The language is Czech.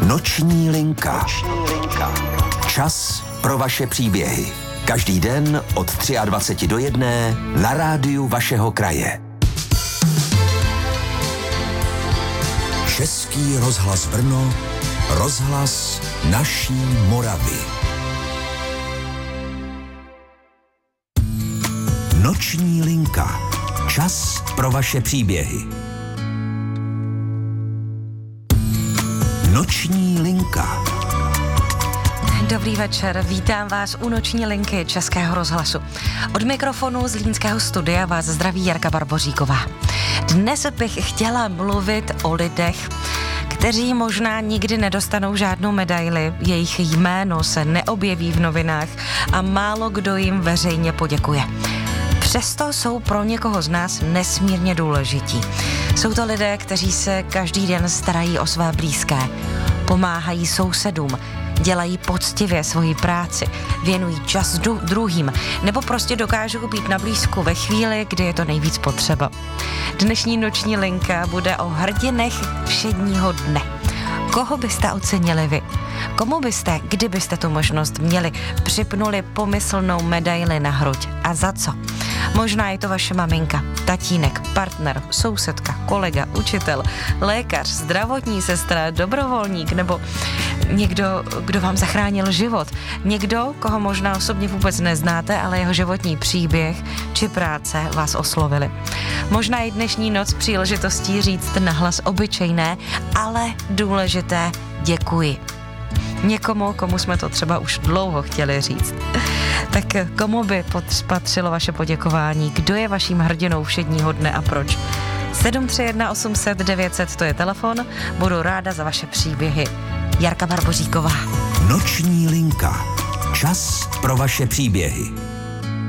Noční linka. Čas pro vaše příběhy. Každý den od 23 do 1 na rádiu vašeho kraje. Český rozhlas Brno, rozhlas naší Moravy. Noční linka. Čas pro vaše příběhy. Noční linka. Dobrý večer, vítám vás u Noční linky Českého rozhlasu. Od mikrofonu z Zlínského studia vás zdraví Jarka Barboříková. Dnes bych chtěla mluvit o lidech, kteří možná nikdy nedostanou žádnou medaili, jejich jméno se neobjeví v novinách a málo kdo jim veřejně poděkuje. Přesto jsou pro někoho z nás nesmírně důležití. Jsou to lidé, kteří se každý den starají o své blízké, pomáhají sousedům, dělají poctivě svoji práci, věnují čas druhým, nebo prostě dokážou být na blízku ve chvíli, kdy je to nejvíc potřeba. Dnešní noční linka bude o hrdinech všedního dne. Koho byste ocenili vy? Komu byste, kdybyste tu možnost měli, připnuli pomyslnou medaili na hruď? A za co? Možná je to vaše maminka, tatínek, partner, sousedka, kolega, učitel, lékař, zdravotní sestra, dobrovolník nebo někdo, kdo vám zachránil život. Někdo, koho možná osobně vůbec neznáte, ale jeho životní příběh či práce vás oslovili. Možná i dnešní noc příležitostí říct nahlas obyčejné, ale důležité děkuji. Někomu, komu jsme to třeba už dlouho chtěli říct. Tak komu by patřilo vaše poděkování? Kdo je vaším hrdinou všedního dne a proč? 731 800 900, to je telefon. Budu ráda za vaše příběhy. Jarka Barboříková. Noční linka. Čas pro vaše příběhy.